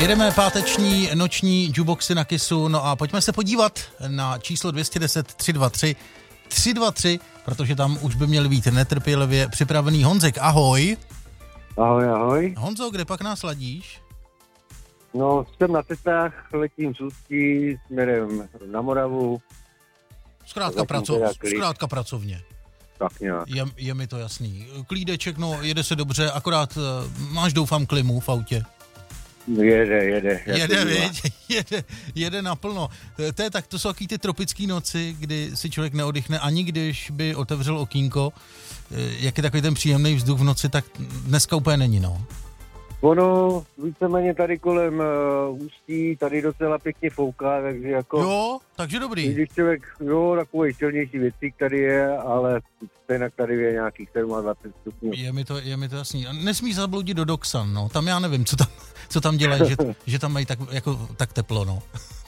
Jedeme páteční noční jukeboxy na Kissu, no a pojďme se podívat na číslo 210 323 323, protože tam už by měl být netrpělivě připravený Honzek. Ahoj. Ahoj, ahoj. Honzo, kde pak nás ladíš? No, jsem na cestách, letím z Ústí směrem na Moravu. Zkrátka pracovně. Tak nějak. Je mi to jasný. Klídeček, no, jede se dobře, akorát máš, doufám, klimu v autě. Jede naplno. To jsou taky ty tropické noci, kdy si člověk neoddychne, ani když by otevřel okýnko. Jak je takový ten příjemný vzduch v noci, tak dneska úplně není, no. Ono víceméně tady kolem Ústí, tady docela pěkně fouká, takže jako... Jo, takže dobrý. Když člověk, takový silnější věcík tady je, ale stejnak tady je nějakých 27 stupňů. Je mi to jasný. Nesmí zabloudit do Doxan, no. Tam já nevím, co tam dělají, že tam mají tak teplo, no.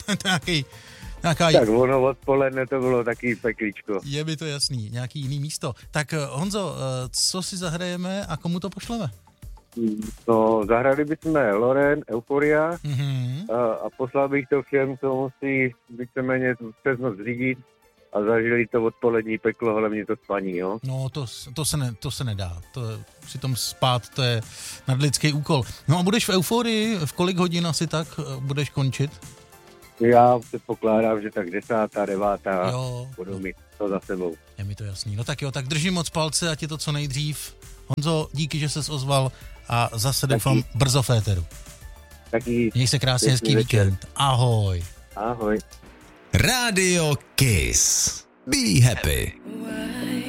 Tak ono odpoledne to bylo taky pekličko. Je mi to jasný, nějaký jiný místo. Tak Honzo, co si zahrajeme a komu to pošleme? No, zahrali bychom Loren, Euphoria a poslal bych to všem, co musí víceméně přes noc řídit a zažili to odpolední peklo, hlavně to spaní, jo? No, to se nedá. Přitom spát, to je nadlidský úkol. No a budeš v euforii, v kolik hodin asi tak budeš končit? Já předpokládám, že tak 10., 9. budu mít to za sebou. Je mi to jasný. No tak jo, tak držím moc palce, ať je to co nejdřív. Honzo, díky, že ses ozval a zase doufám brzo v éteru. Taky. Měj se krásně, hezký víkend. Ahoj. Ahoj. Radio Kiss. Be happy.